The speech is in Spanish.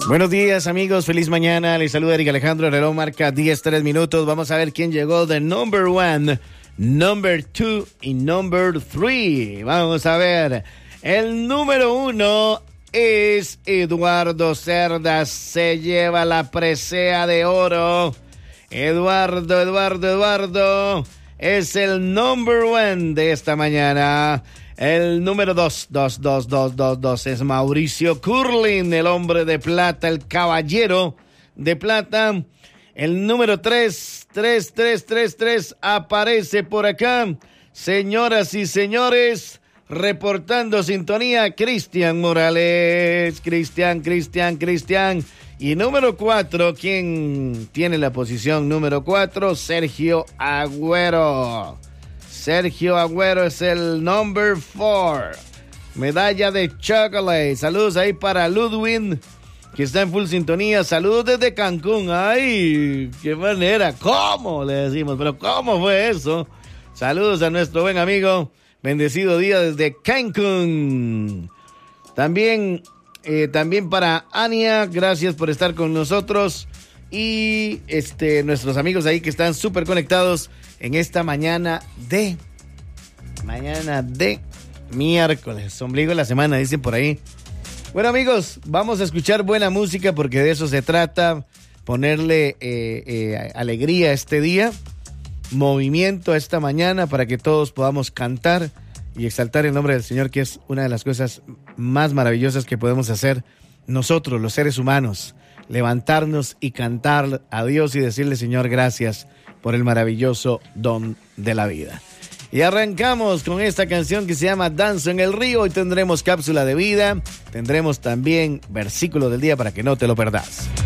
Buenos días, amigos. Feliz mañana. Les saluda Eric Alejandro. El reloj marca 10:03. Vamos a ver quién llegó de number 1, number 2 y number 3. Vamos a ver. El número 1 es Eduardo Cerdas. Se lleva la presea de oro. Eduardo es el number 1 de esta mañana. El número 2 es Mauricio Curlin, el hombre de plata, el caballero de plata. El número 3 aparece por acá. Señoras y señores, reportando sintonía, Cristian Morales. Cristian. Y número 4, ¿quién tiene la posición número 4? Sergio Agüero. Sergio Agüero es el number 4. Medalla de chocolate. Saludos ahí para Ludwin, que está en full sintonía. Saludos desde Cancún. ¡Ay! ¡Qué manera! ¿Cómo? Le decimos. ¿Pero cómo fue eso? Saludos a nuestro buen amigo. Bendecido día desde Cancún. También para Ania. Gracias por estar con nosotros. Y nuestros amigos ahí que están súper conectados en esta mañana de miércoles, ombligo de la semana, dicen por ahí. Bueno, amigos, vamos a escuchar buena música porque de eso se trata, ponerle alegría a este día, movimiento a esta mañana para que todos podamos cantar y exaltar el nombre del Señor, que es una de las cosas más maravillosas que podemos hacer nosotros, los seres humanos. Levantarnos y cantar a Dios y decirle, Señor, gracias por el maravilloso don de la vida. Y arrancamos con esta canción que se llama Danzo en el Río. Hoy tendremos cápsula de vida, tendremos también versículo del día para que no te lo perdas.